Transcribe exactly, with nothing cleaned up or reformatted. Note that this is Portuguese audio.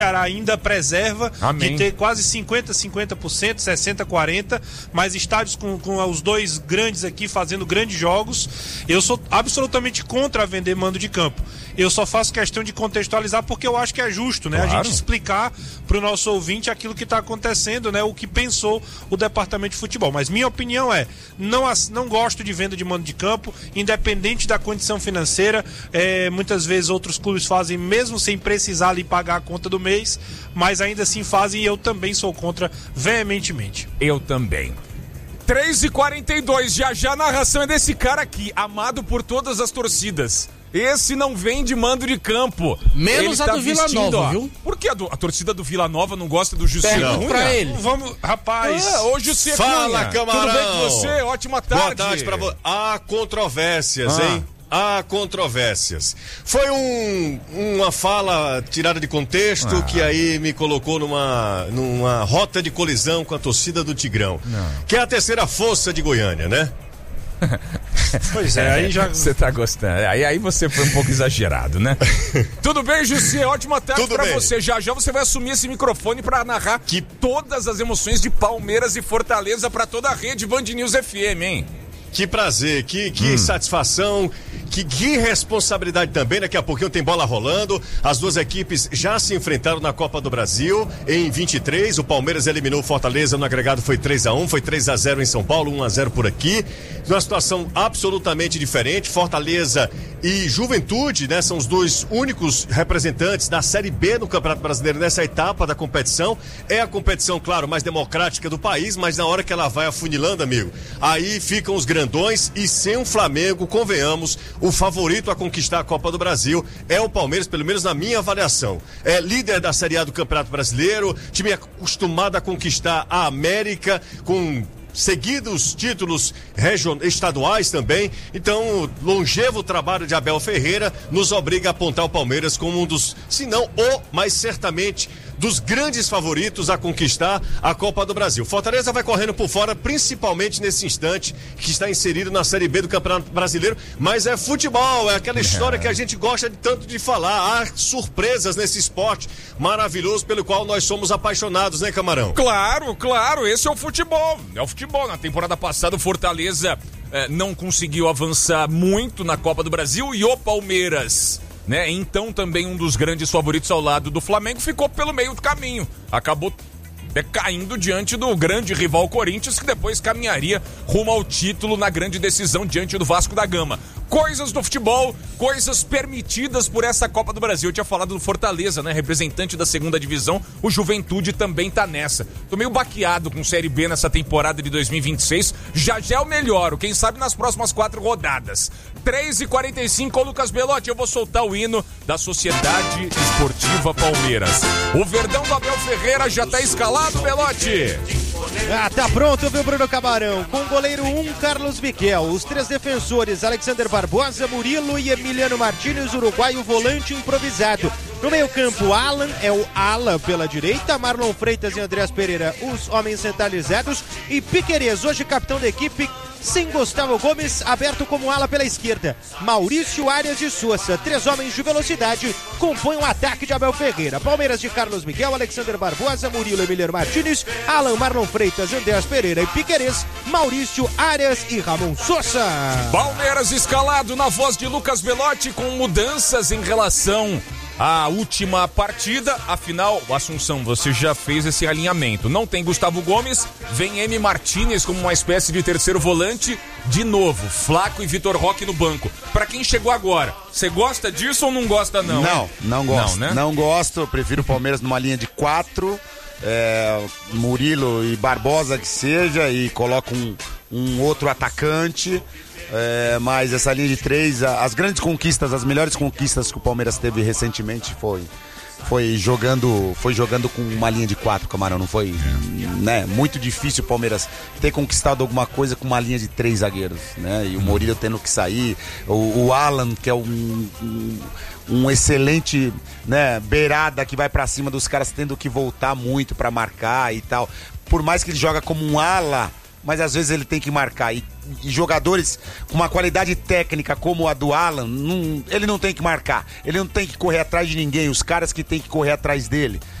ainda preserva Amém. de ter quase cinquenta, cinquenta por cento, sessenta, quarenta, mas estádios com, com os dois grandes aqui fazendo grandes jogos. Eu sou absolutamente contra vender mando de campo. Eu só faço questão de contextualizar porque eu acho que é justo, né? Claro. A gente explicar para o nosso ouvinte aquilo que está acontecendo, né? O que pensou o departamento de futebol. Mas minha opinião é, não, não gosto de venda de mando de campo, independente da condição financeira. É, muitas vezes outros clubes fazem mesmo sem precisar ali pagar a conta do mês, mas ainda assim fazem, e eu também sou contra veementemente. Eu também. três e quarenta e dois, já já a narração é desse cara aqui, amado por todas as torcidas. Esse não vem de mando de campo. Menos ele a tá do Vila vestindo, Nova, ó. viu? Por que a, do, a torcida do Vila Nova não gosta do José Pergunta Cunha? pra ele. Vamos, rapaz. Ah, ô José Fala, Cunha. camarão. Tudo bem com você? Ótima tarde. Boa tarde pra você. Há controvérsias, Ah. hein? Há controvérsias. Foi um, uma fala tirada de contexto Ah. que aí me colocou numa, numa rota de colisão com a torcida do Tigrão, Não. que é a terceira força de Goiânia, né? Pois é, aí já... Você tá gostando. Aí, aí você foi um pouco exagerado, né? Tudo bem, Jussi? Ótima tarde Tudo pra bem. você. Já já você vai assumir esse microfone pra narrar Que- todas as emoções de Palmeiras e Fortaleza pra toda a rede Band News F M, hein? Que prazer, que, que satisfação, que, que responsabilidade também. Daqui a pouquinho tem bola rolando. As duas equipes já se enfrentaram na Copa do Brasil em vinte e três. O Palmeiras eliminou o Fortaleza no agregado, foi três a um, foi três a zero em São Paulo, um a zero por aqui. Uma situação absolutamente diferente. Fortaleza e Juventude, né, são os dois únicos representantes da Série B no Campeonato Brasileiro nessa etapa da competição. É a competição, claro, mais democrática do país, mas na hora que ela vai afunilando, amigo, aí ficam os grandões e sem o Flamengo, convenhamos, o favorito a conquistar a Copa do Brasil é o Palmeiras, pelo menos na minha avaliação. É líder da Série A do Campeonato Brasileiro, time acostumado a conquistar a América com seguidos títulos region... estaduais também. Então, longevo trabalho de Abel Ferreira nos obriga a apontar o Palmeiras como um dos, se não o, mas certamente dos grandes favoritos a conquistar a Copa do Brasil. Fortaleza vai correndo por fora, principalmente nesse instante que está inserido na Série B do Campeonato Brasileiro, mas é futebol, é aquela história que a gente gosta de tanto de falar. Há surpresas nesse esporte maravilhoso pelo qual nós somos apaixonados, né, Camarão? Claro, claro, esse é o futebol. É o futebol. Na temporada passada, o Fortaleza eh, não conseguiu avançar muito na Copa do Brasil e o Palmeiras, né? Então também um dos grandes favoritos ao lado do Flamengo ficou pelo meio do caminho. Acabou é, caindo diante do grande rival Corinthians, que depois caminharia rumo ao título na grande decisão diante do Vasco da Gama. Coisas do futebol, coisas permitidas por essa Copa do Brasil. Eu tinha falado do Fortaleza, né? Representante da segunda divisão, o Juventude também tá nessa. Tô meio baqueado com Série B nessa temporada de dois mil e vinte e seis. Já já eu melhoro, quem sabe nas próximas quatro rodadas. três e quarenta e cinco, ô Lucas Belotti, eu vou soltar o hino da Sociedade Esportiva Palmeiras. O Verdão do Abel Ferreira já tá escalado, Belotti? Ah, tá pronto, viu, Bruno Camarão? Com o goleiro um, Carlos Miquel. Os três defensores, Alexander Barbosa, Murilo e Emiliano Martínez, uruguaio, volante improvisado. No meio campo, Alan é o ala pela direita, Marlon Freitas e Andreas Pereira, os homens centralizados, e Piquerez, hoje capitão da equipe, sem Gustavo Gomes, aberto como ala pela esquerda. Maurício, Arias e Sousa, três homens de velocidade, compõem o ataque de Abel Ferreira. Palmeiras de Carlos Miguel, Alexander Barbosa, Murilo, Emiliano Martínez, Alan, Marlon Freitas, Andreas Pereira e Piquerez, Maurício, Arias e Ramon Sousa. Palmeiras escalado na voz de Lucas Belotti, com mudanças em relação à última partida. Afinal, Assunção, você já fez esse alinhamento. Não tem Gustavo Gomes, vem M. Martínez como uma espécie de terceiro volante. De novo, Flaco e Vitor Roque no banco. Pra quem chegou agora, você gosta disso ou não gosta não? Não, não gosto. Não, né? Não gosto, eu prefiro o Palmeiras numa linha de quatro, é, Murilo e Barbosa que seja, e coloco um, um outro atacante. É, mas essa linha de três, as grandes conquistas, as melhores conquistas que o Palmeiras teve recentemente foi, foi, jogando, foi jogando com uma linha de quatro, Camarão. Não foi, né? Muito difícil o Palmeiras ter conquistado alguma coisa com uma linha de três zagueiros, né? E o Murilo tendo que sair, o, o Alan, que é um, um, um excelente, né, beirada que vai pra cima dos caras, tendo que voltar muito pra marcar e tal. Por mais que ele joga como um ala, mas às vezes ele tem que marcar. E, e jogadores com uma qualidade técnica como a do Alan, não, ele não tem que marcar. Ele não tem que correr atrás de ninguém. Os caras que tem que correr atrás dele.